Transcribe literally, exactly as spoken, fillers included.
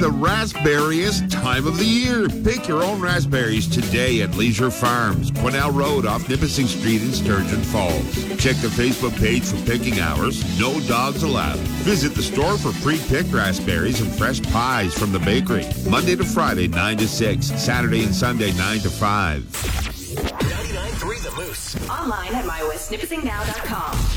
the raspberriest time of the year. Pick your own raspberries today at Leisure Farms, Quesnel Road off Nipissing Street in Sturgeon Falls. Check the Facebook page for picking hours. No dogs allowed. Visit the store for pre-picked raspberries and fresh pies from the bakery. Monday to Friday, nine to six. Saturday and Sunday, nine to five. ninety-nine point three The Moose. Online at my west nipissing now dot com.